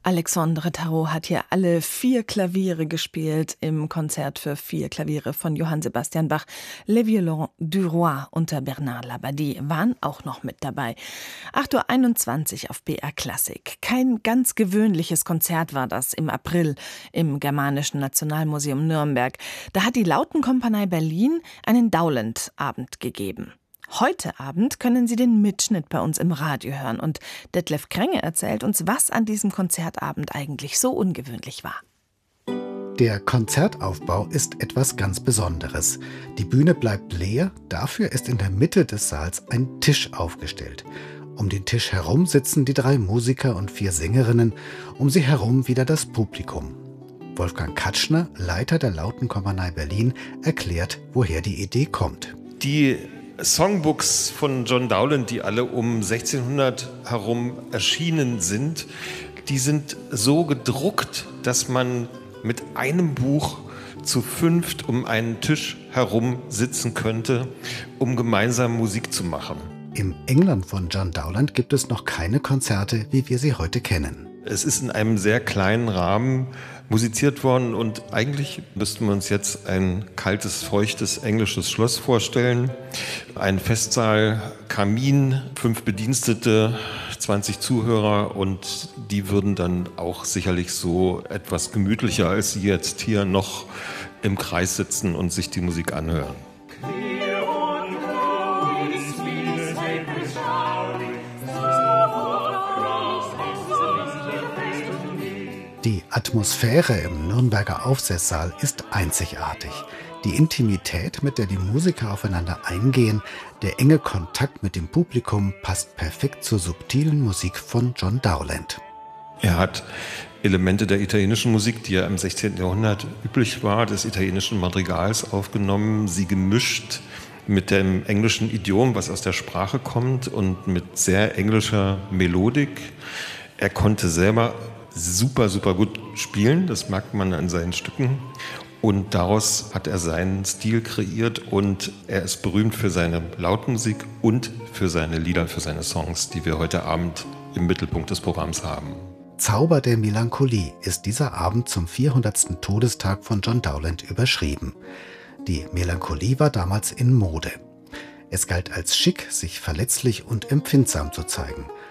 Alexandre Tarot hat hier alle 4 Klaviere gespielt im Konzert für 4 Klaviere von Johann Sebastian Bach. Les Violons du Roi unter Bernard Labadie waren auch noch mit dabei. 8:21 Uhr auf BR Klassik. Kein ganz gewöhnliches Konzert war das im April im Germanischen Nationalmuseum Nürnberg. Da hat die Lautenkompanie Berlin einen Dowland-Abend gegeben. Heute Abend können Sie den Mitschnitt bei uns im Radio hören und Detlef Krenge erzählt uns, was an diesem Konzertabend eigentlich so ungewöhnlich war. Der Konzertaufbau ist etwas ganz Besonderes. Die Bühne bleibt leer, dafür ist in der Mitte des Saals ein Tisch aufgestellt. Um den Tisch herum sitzen die 3 Musiker und 4 Sängerinnen, um sie herum wieder das Publikum. Wolfgang Katschner, Leiter der Lautenkompanie Berlin, erklärt, woher die Idee kommt. Die Songbooks von John Dowland, die alle um 1600 herum erschienen sind, die sind so gedruckt, dass man mit einem Buch zu 5 um einen Tisch herum sitzen könnte, um gemeinsam Musik zu machen. Im England von John Dowland gibt es noch keine Konzerte, wie wir sie heute kennen. Es ist in einem sehr kleinen Rahmen musiziert worden und eigentlich müssten wir uns jetzt ein kaltes, feuchtes englisches Schloss vorstellen. Ein Festsaal, Kamin, 5 Bedienstete, 20 Zuhörer und die würden dann auch sicherlich so etwas gemütlicher als Sie jetzt hier noch im Kreis sitzen und sich die Musik anhören. Die Atmosphäre im Nürnberger Aufseßsaal ist einzigartig. Die Intimität, mit der die Musiker aufeinander eingehen, der enge Kontakt mit dem Publikum passt perfekt zur subtilen Musik von John Dowland. Er hat Elemente der italienischen Musik, die ja im 16. Jahrhundert üblich war, des italienischen Madrigals aufgenommen, sie gemischt mit dem englischen Idiom, was aus der Sprache kommt und mit sehr englischer Melodik. Er konnte selber super gut spielen, das merkt man an seinen Stücken. Und daraus hat er seinen Stil kreiert und er ist berühmt für seine Lautmusik und für seine Lieder, für seine Songs, die wir heute Abend im Mittelpunkt des Programms haben. Zauber der Melancholie ist dieser Abend zum 400. Todestag von John Dowland überschrieben. Die Melancholie war damals in Mode. Es galt als schick, sich verletzlich und empfindsam zu zeigen.